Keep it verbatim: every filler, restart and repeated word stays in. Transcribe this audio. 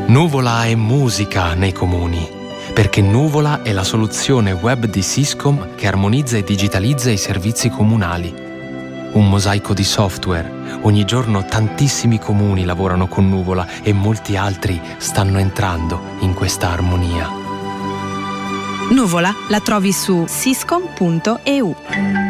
Nuvola è musica nei comuni, perché Nuvola è la soluzione web di Syscom che armonizza e digitalizza i servizi comunali. Un mosaico di software. Ogni giorno tantissimi comuni lavorano con Nuvola e molti altri stanno entrando in questa armonia. Nuvola la trovi su syscom punto e u.